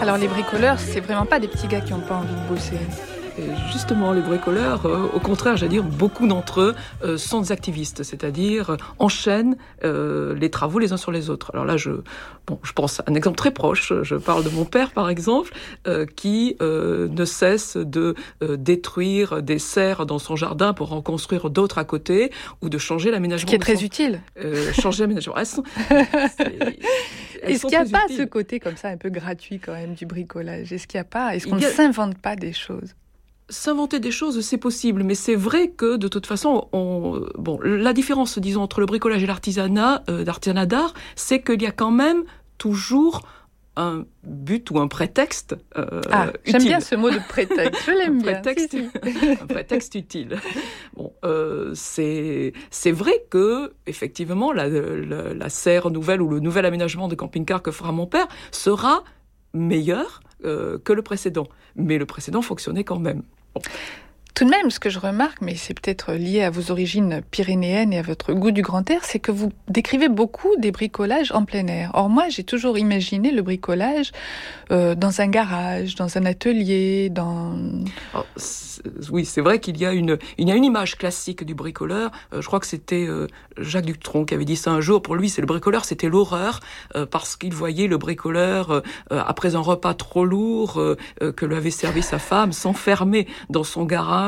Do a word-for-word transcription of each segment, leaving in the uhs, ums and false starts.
Alors les bricoleurs, c'est vraiment pas des petits gars qui n'ont pas envie de bosser. Et justement, les bricoleurs, euh, au contraire, j'allais dire, beaucoup d'entre eux euh, sont des activistes, c'est-à-dire euh, enchaînent euh, les travaux les uns sur les autres. Alors là, je, bon, je pense à un exemple très proche. Je parle de mon père, par exemple, euh, qui euh, ne cesse de euh, détruire des serres dans son jardin pour en construire d'autres à côté, ou de changer l'aménagement. Ce qui est très son... utile. Euh, changer l'aménagement. Elles sont... Est-ce qu'il n'y a pas utiles. Ce côté comme ça un peu gratuit quand même du bricolage? Est-ce qu'il n'y a pas? Est-ce qu'on Il a... ne s'invente pas des choses? S'inventer des choses, c'est possible, mais c'est vrai que de toute façon, on... bon, la différence, disons, entre le bricolage et l'artisanat, euh, l'artisanat d'art, c'est qu'il y a quand même toujours un but ou un prétexte euh, ah, utile. J'aime bien ce mot de prétexte, je l'aime bien. Prétexte, si, si. Un prétexte utile. Bon, euh, c'est c'est vrai que effectivement la, la, la serre nouvelle ou le nouvel aménagement de camping-car que fera mon père sera meilleur euh, que le précédent, mais le précédent fonctionnait quand même. Bon. Tout de même, ce que je remarque, mais c'est peut-être lié à vos origines pyrénéennes et à votre goût du grand air, c'est que vous décrivez beaucoup des bricolages en plein air. Or moi, j'ai toujours imaginé le bricolage euh, dans un garage, dans un atelier, dans... Alors, c'est, oui, c'est vrai qu'il y a une, il y a une image classique du bricoleur. Euh, je crois que c'était euh, Jacques Dutronc qui avait dit ça un jour. Pour lui, c'est le bricoleur, c'était l'horreur, euh, parce qu'il voyait le bricoleur, euh, après un repas trop lourd euh, que lui avait servi sa femme, s'enfermer dans son garage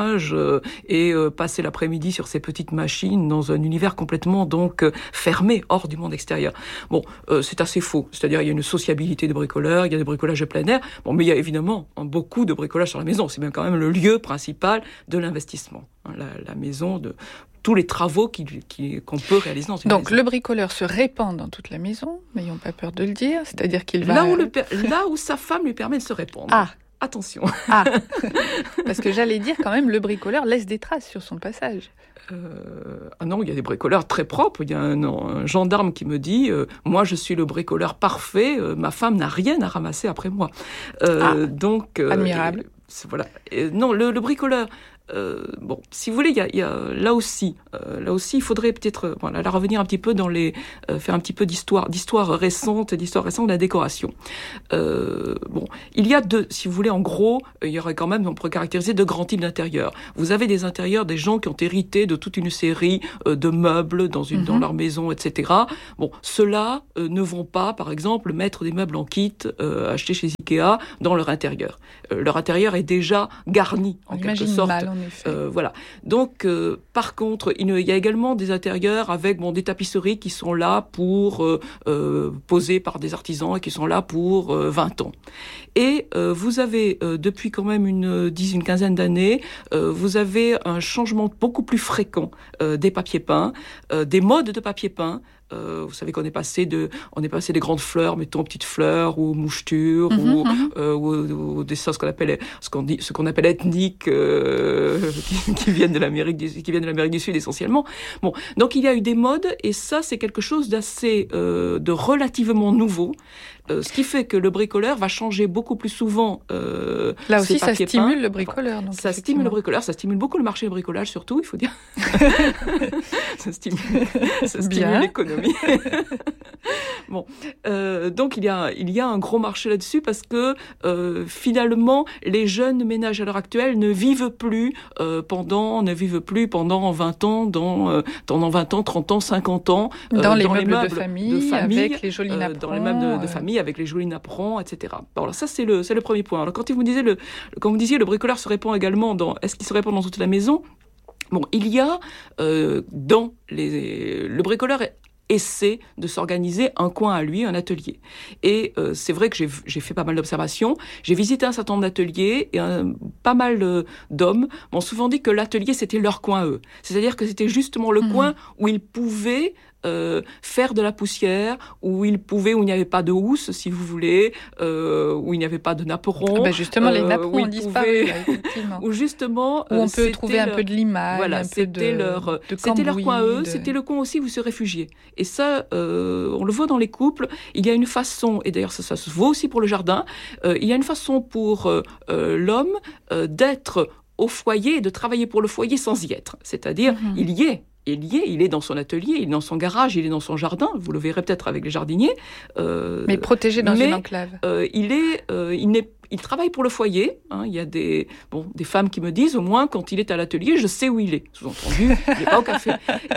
et euh, passer l'après-midi sur ces petites machines dans un univers complètement donc euh, fermé, hors du monde extérieur. Bon, euh, c'est assez faux. C'est-à-dire, il y a une sociabilité de bricoleurs, il y a des bricolages de plein air, bon, mais il y a évidemment hein, beaucoup de bricolage sur la maison. C'est même quand même le lieu principal de l'investissement. Hein, la, la maison de... tous les travaux qui, qui, qu'on peut réaliser dans une Donc, maison. le bricoleur se répand dans toute la maison, n'ayons pas peur de le dire, c'est-à-dire qu'il va... Là où, le, là où sa femme lui permet de se répandre. Ah. Attention. Ah, parce que j'allais dire quand même, le bricoleur laisse des traces sur son passage. Euh, ah non, il y a des bricoleurs très propres. Il y a un, un gendarme qui me dit euh, « Moi, je suis le bricoleur parfait. Euh, ma femme n'a rien à ramasser après moi. Euh, » ah, donc, euh, admirable. Et, voilà. Et, non, le, le bricoleur... Euh, bon, si vous voulez, il y a, il y a là aussi, euh, là aussi, il faudrait peut-être, voilà, là revenir un petit peu dans les, euh, faire un petit peu d'histoire, d'histoire récente, d'histoire récente de la décoration. Euh, bon, il y a deux, si vous voulez, en gros, il y aurait quand même, on pourrait caractériser deux grands types d'intérieurs. Vous avez des intérieurs des gens qui ont hérité de toute une série euh, de meubles dans une, mm-hmm. dans leur maison, et cetera. Bon, ceux-là euh, ne vont pas, par exemple, mettre des meubles en kit euh, achetés chez Ikea dans leur intérieur. Euh, leur intérieur est déjà garni en on quelque sorte. Mal, Euh, voilà. Donc, euh, par contre, il y a également des intérieurs avec bon des tapisseries qui sont là pour euh, euh, posées par des artisans et qui sont là pour euh, vingt ans. Et euh, vous avez euh, depuis quand même une dix, une quinzaine d'années, euh, vous avez un changement beaucoup plus fréquent euh, des papiers peints, euh, des modes de papier peint. Euh, vous savez qu'on est passé de, on est passé des grandes fleurs, mettons petites fleurs ou mouchetures mm-hmm, ou, mm-hmm. Euh, ou, ou des choses qu'on appelle, ce qu'on dit, ce qu'on appelle ethniques, euh, qui, qui viennent de l'Amérique, du, qui viennent de l'Amérique du Sud essentiellement. Bon, donc il y a eu des modes et ça c'est quelque chose d'assez, euh, de relativement nouveau. Euh, ce qui fait que le bricoleur va changer beaucoup plus souvent. Euh, Là aussi, ça stimule peints. le bricoleur. Donc, ça stimule le bricoleur, ça stimule beaucoup le marché du bricolage, surtout, il faut dire. ça stimule, ça stimule l'économie. Bon, euh, donc il y a il y a un gros marché là-dessus parce que euh, finalement, les jeunes ménages à l'heure actuelle ne vivent plus euh, pendant ne vivent plus pendant vingt ans, dans euh, pendant vingt ans, trente ans, cinquante ans euh, dans, les, dans meubles les meubles de famille, de famille avec les jolis napperons, euh, dans les meubles de, de famille avec les jolis napperons, et cetera. Bon, alors ça c'est le c'est le premier point. Alors quand vous disiez le quand vous disiez le bricoleur se répand également dans est-ce qu'il se répand dans toute la maison? Bon, il y a euh, dans les le bricoleur est essaie de s'organiser un coin à lui, un atelier. Et euh, c'est vrai que j'ai, j'ai fait pas mal d'observations. J'ai visité un certain nombre d'ateliers et un, pas mal euh, d'hommes m'ont souvent dit que l'atelier, c'était leur coin à eux. C'est-à-dire que c'était justement le mmh. coin où ils pouvaient Euh, faire de la poussière, où il pouvait, où il n'y avait pas de housse, si vous voulez, euh, où il n'y avait pas de napperons. Ah ben justement, euh, les napperons ont disparu, pouvait... là, effectivement. Où justement, où on peut trouver leur... un peu de limaille, voilà, un peu de, leur, de c'était leur coin à eux, de... c'était le coin aussi où ils se réfugiaient. Et ça, euh, on le voit dans les couples, il y a une façon, et d'ailleurs ça, ça se vaut aussi pour le jardin, euh, il y a une façon pour euh, euh, l'homme euh, d'être au foyer et de travailler pour le foyer sans y être. C'est-à-dire, mmh. il y est, est lié, il est dans son atelier, il est dans son garage, il est dans son jardin, vous le verrez peut-être avec les jardiniers. Euh, mais protégé dans mais, une enclave. Euh, il, est, euh, il, n'est, il travaille pour le foyer. Hein, il y a des, bon, des femmes qui me disent, au moins, quand il est à l'atelier, je sais où il est. Sous-entendu, il n'est pas au café.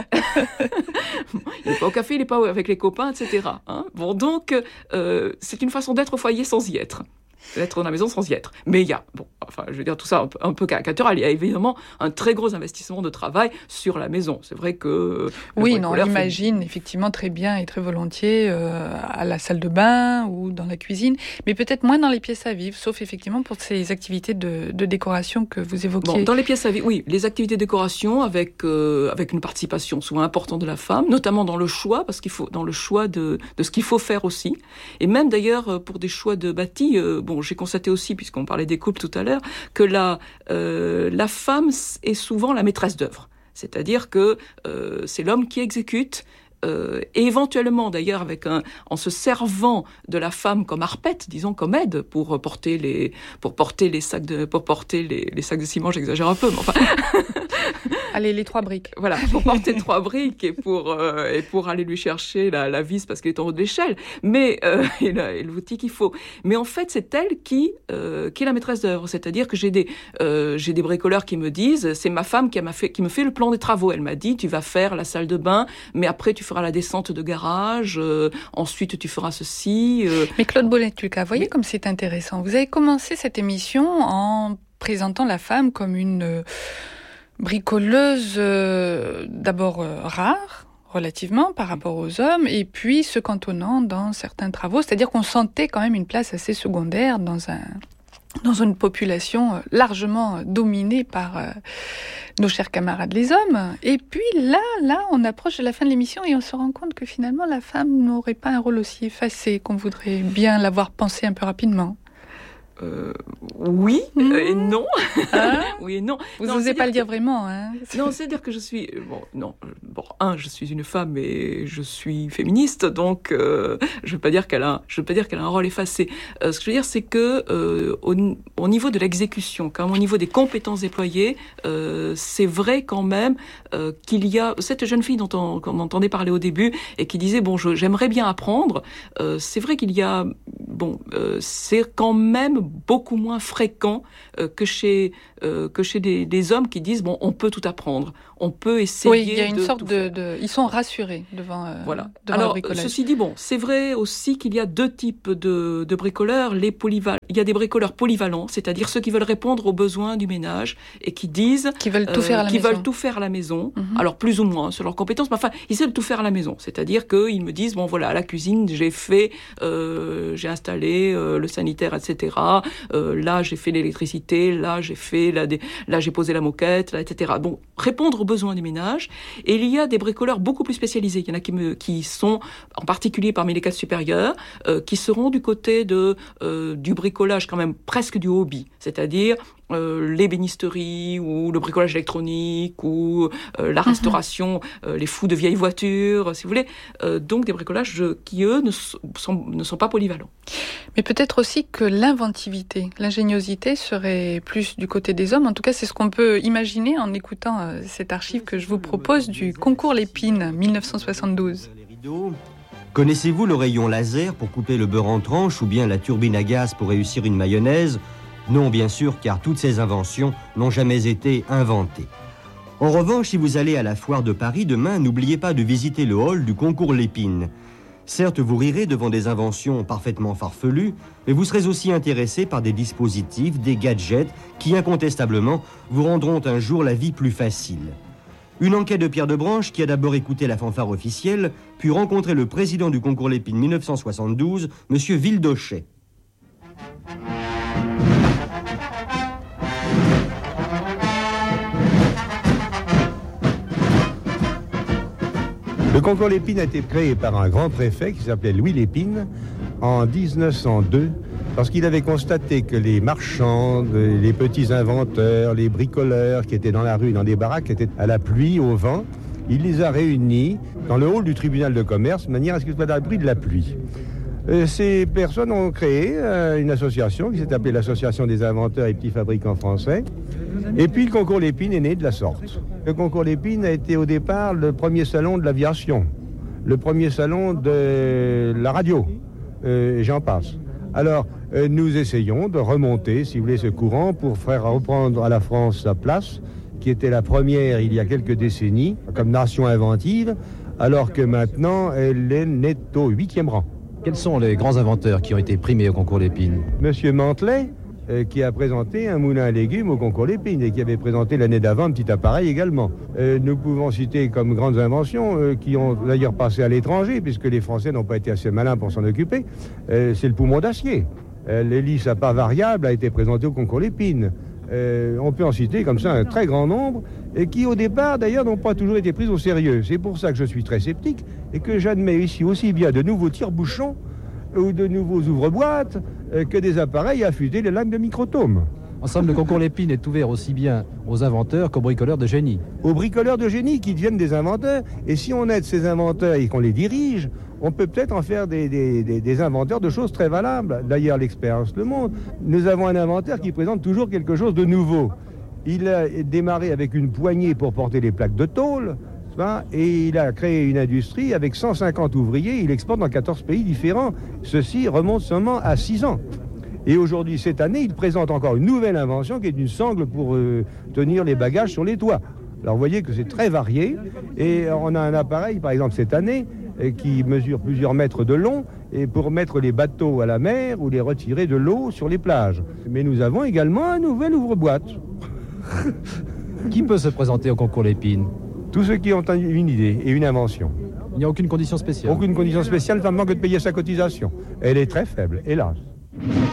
Il n'est pas au café, il n'est pas avec les copains, et cetera. Hein. Bon, donc, euh, c'est une façon d'être au foyer sans y être. D'être dans la maison sans y être. Mais il y a, bon, enfin, je veux dire tout ça un peu, un peu caricatural, il y a évidemment un très gros investissement de travail sur la maison. C'est vrai que... Oui, non, on l'imagine fait... effectivement très bien et très volontiers euh, à la salle de bain ou dans la cuisine, mais peut-être moins dans les pièces à vivre, sauf effectivement pour ces activités de, de décoration que vous évoquiez. Bon, dans les pièces à vivre, oui, les activités de décoration avec, euh, avec une participation souvent importante de la femme, notamment dans le choix, parce qu'il faut, dans le choix de, de ce qu'il faut faire aussi. Et même d'ailleurs, pour des choix de bâti, euh, bon, j'ai constaté aussi, puisqu'on parlait des couples tout à l'heure, que la, euh, la femme est souvent la maîtresse d'œuvre. C'est-à-dire que euh, c'est l'homme qui exécute, euh, et éventuellement d'ailleurs avec un, en se servant de la femme comme arpette, disons comme aide pour porter les, pour porter les sacs de, pour porter les, les sacs de ciment, j'exagère un peu, mais enfin... Allez, les trois briques. Voilà, pour porter trois briques et pour, euh, et pour aller lui chercher la, la vis parce qu'elle est en haut de l'échelle, mais euh, et, la, et l'outil qu'il faut. Mais en fait, c'est elle qui, euh, qui est la maîtresse d'œuvre. C'est-à-dire que j'ai des, euh, j'ai des bricoleurs qui me disent, c'est ma femme qui, m'a fait, qui me fait le plan des travaux. Elle m'a dit, tu vas faire la salle de bain, mais après tu feras la descente de garage, euh, ensuite tu feras ceci. Euh... Mais Claude Bollet-Lucas, voyez oui. Comme c'est intéressant. Vous avez commencé cette émission en présentant la femme comme une... Euh, bricoleuse euh, d'abord euh, rare, relativement, par rapport aux hommes, et puis se cantonnant dans certains travaux. C'est-à-dire qu'on sentait quand même une place assez secondaire dans un dans une population largement dominée par euh, nos chers camarades les hommes. Et puis là, là, on approche de la fin de l'émission et on se rend compte que finalement la femme n'aurait pas un rôle aussi effacé qu'on voudrait bien l'avoir pensé un peu rapidement. Euh, oui mmh. et non. Hein oui et non. Vous n'osez pas le dire que... vraiment, hein. Non, c'est-à-dire que je suis bon. Non, bon, un, je suis une femme et je suis féministe, donc euh, je veux pas dire qu'elle a, je veux pas dire qu'elle a un rôle effacé. Euh, ce que je veux dire, c'est que euh, au, au niveau de l'exécution, comme au niveau des compétences déployées, euh, c'est vrai quand même euh, qu'il y a cette jeune fille dont on, qu'on entendait parler au début et qui disait bon, je, j'aimerais bien apprendre. Euh, c'est vrai qu'il y a bon, euh, c'est quand même beaucoup moins fréquent euh, que chez euh, que chez des, des hommes qui disent bon, on peut tout apprendre, on peut essayer. Oui, il y a une de sorte de, de, ils sont rassurés devant. Euh, voilà. Devant Alors, le bricolage. Ceci dit, bon, c'est vrai aussi qu'il y a deux types de, de bricoleurs. Les polyval... Il y a des bricoleurs polyvalents, c'est-à-dire ceux qui veulent répondre aux besoins du ménage et qui disent qui veulent tout faire à la qui maison. veulent tout faire à la maison. Mm-hmm. Alors plus ou moins sur leurs compétences, mais enfin, ils essaient de tout faire à la maison. C'est-à-dire qu'ils me disent bon voilà, à la cuisine, j'ai fait, euh, j'ai installé euh, le sanitaire, et cetera. Euh, là, j'ai fait l'électricité, là, j'ai fait la, dé... là, j'ai posé la moquette, là, et cetera. Bon, répondre aux besoins du ménage. Et il y a des bricoleurs beaucoup plus spécialisés. Il y en a qui me, qui sont en particulier parmi les classes supérieures, euh, qui seront du côté de euh, du bricolage quand même presque du hobby, c'est-à-dire euh, l'ébénisterie ou le bricolage électronique ou euh, la restauration, euh, les fous de vieilles voitures, si vous voulez. Euh, donc des bricolages qui, eux, ne sont, ne sont pas polyvalents. Mais peut-être aussi que l'inventivité, l'ingéniosité serait plus du côté des hommes. En tout cas, c'est ce qu'on peut imaginer en écoutant euh, cette archive que je vous propose du concours Lépine dix-neuf cent soixante-douze. Connaissez-vous le rayon laser pour couper le beurre en tranches ou bien la turbine à gaz pour réussir une mayonnaise ? Non, bien sûr, car toutes ces inventions n'ont jamais été inventées. En revanche, si vous allez à la foire de Paris demain, n'oubliez pas de visiter le hall du concours Lépine. Certes, vous rirez devant des inventions parfaitement farfelues, mais vous serez aussi intéressé par des dispositifs, des gadgets qui, incontestablement, vous rendront un jour la vie plus facile. Une enquête de Pierre Debranche, qui a d'abord écouté la fanfare officielle, puis rencontré le président du concours Lépine dix-neuf cent soixante-douze, M. Vildochet. Le concours Lépine a été créé par un grand préfet qui s'appelait Louis Lépine en dix-neuf cent deux, parce qu'il avait constaté que les marchands, les petits inventeurs, les bricoleurs qui étaient dans la rue, dans des baraques, qui étaient à la pluie, au vent, il les a réunis dans le hall du tribunal de commerce, de manière à ce qu'ils soient à l'abri de la pluie. Euh, ces personnes ont créé euh, une association qui s'est appelée l'Association des inventeurs et petits fabricants français, et puis le concours Lépine est né de la sorte. Le concours Lépine a été au départ le premier salon de l'aviation, le premier salon de la radio, euh, et j'en passe. Alors, euh, nous essayons de remonter, si vous voulez, ce courant pour faire reprendre à la France sa place, qui était la première il y a quelques décennies, comme nation inventive, alors que maintenant, elle est nette au huitième rang. Quels sont les grands inventeurs qui ont été primés au concours Lépine? Monsieur Mantelet, euh, qui a présenté un moulin à légumes au concours Lépine et qui avait présenté l'année d'avant un petit appareil également. Euh, nous pouvons citer comme grandes inventions, euh, qui ont d'ailleurs passé à l'étranger, puisque les Français n'ont pas été assez malins pour s'en occuper, euh, c'est le poumon d'acier. Euh, l'hélice à pas variable a été présentée au concours Lépine. Euh, on peut en citer comme ça un très grand nombre, et qui au départ d'ailleurs n'ont pas toujours été prises au sérieux. C'est pour ça que je suis très sceptique et que j'admets ici aussi bien de nouveaux tire-bouchons ou de nouveaux ouvre-boîtes euh, que des appareils à affûter les lames de microtomes. En somme, le concours Lépine est ouvert aussi bien aux inventeurs qu'aux bricoleurs de génie. Aux bricoleurs de génie qui deviennent des inventeurs, et si on aide ces inventeurs et qu'on les dirige, on peut peut-être en faire des, des, des, des inventeurs de choses très valables. D'ailleurs, l'expérience le montre. Nous avons un inventeur qui présente toujours quelque chose de nouveau. Il a démarré avec une poignée pour porter les plaques de tôle, et il a créé une industrie avec cent cinquante ouvriers. Il exporte dans quatorze pays différents. Ceci remonte seulement à six ans. Et aujourd'hui, cette année, il présente encore une nouvelle invention qui est une sangle pour euh, tenir les bagages sur les toits. Alors vous voyez que c'est très varié. Et on a un appareil, par exemple cette année, qui mesure plusieurs mètres de long, et pour mettre les bateaux à la mer ou les retirer de l'eau sur les plages. Mais nous avons également un nouvel ouvre-boîte. Qui peut se présenter au concours Lépine? Tous ceux qui ont une idée et une invention. Il n'y a aucune condition spéciale? Aucune condition spéciale, simplement que de payer sa cotisation. Elle est très faible, hélas.